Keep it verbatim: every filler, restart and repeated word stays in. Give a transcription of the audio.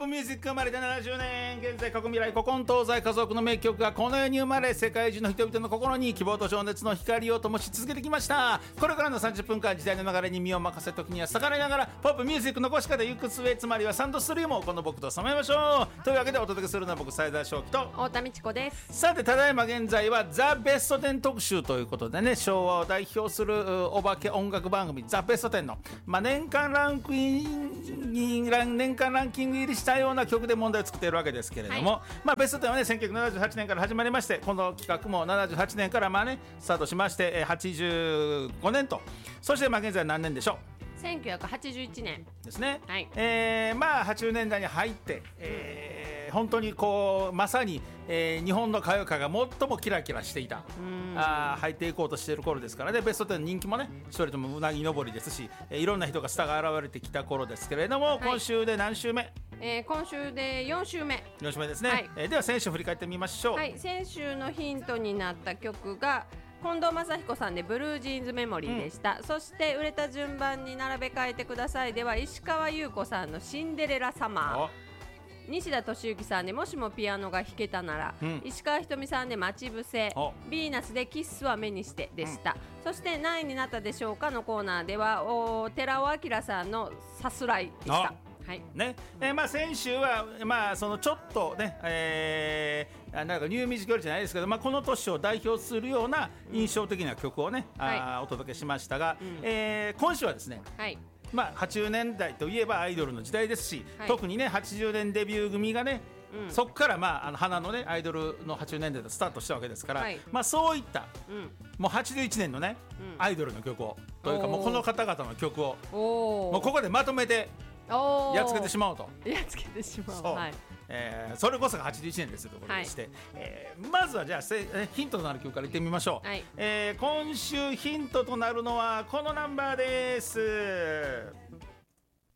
プミュージック生まれてななじゅうねん、現在過去未来古今東西家族の名曲がこの世に生まれ、世界中の人々の心に希望と情熱の光を灯し続けてきました。これからのさんじゅっぷんかん、時代の流れに身を任せ、時には逆らいながらポップミュージックの残し方行く末、つまりはサンドストリームをこの僕と染めましょう。というわけでお届けするのは僕、斉田正樹と太田美智子です。 さて、ただいま現在はザ・ベストテン特集ということでね、昭和を代表するお化け音楽番組ザ・ベストテンの、まあ、年間ランクイン年間ランキング入りしたような曲で問題を作っているわけですけれども、はい、まあ、ベストテンはねせんきゅうひゃくななじゅうはちねんから始まりまして、この企画もななじゅうはちねんからまあ、ね、スタートしましてはちじゅうごねんと、そしてまあ現在何年でしょう。 せんきゅうひゃくはちじゅういちねんですね、 はい、 えー、まあはちじゅうねんだいに入って、えー、本当にこうまさに、えー、日本の歌謡界が最もキラキラしていた、あ入っていこうとしている頃ですからね。ベストテンの人気もね一人ともうなぎ登りですし、えー、いろんな人がスターが現れてきた頃ですけれども、はい、今週で何週目？ えー、今週でよん週目よん週目ですね、はい、えー、では先週振り返ってみましょう。 はい、先週のヒントになった曲が近藤真彦さんでブルージーンズメモリーでした、うん、そして売れた順番に並べ替えてくださいでは石川優子さんのシンデレラサマー、西田敏行さんでもしもピアノが弾けたなら、うん、石川ひとみさんで待ち伏せ、ヴィーナスでキッスは目にしてでした、うん、そして何位になったでしょうかのコーナーではお寺尾明さんのさすらいでした。はいねえーまあ、先週は、まあ、そのちょっとね、えー、なんかニューミュージックよりじゃないですけど、まあ、この年を代表するような印象的な曲をね、うん、あ、はい、お届けしましたが、うん、えー、今週はですね、はい、まあ、はちじゅうねんだいといえばアイドルの時代ですし、はい、特にねはちじゅうねんデビュー組がね、うん、そこから、まあ、あの花の、ね、アイドルのはちじゅうねんだいでスタートしたわけですから、はい、まあ、そういった、うん、もうはちじゅういちねんのね、うん、アイドルの曲をというかもうこの方々の曲をもうここでまとめてやっつけてしまおうと。 やっつけてしまおう、はい、 えー、それこそがはちじゅういちねんですということでして、はい、えー、まずはじゃあせヒントとなる曲からいってみましょう、はい、えー、今週ヒントとなるのはこのナンバーです。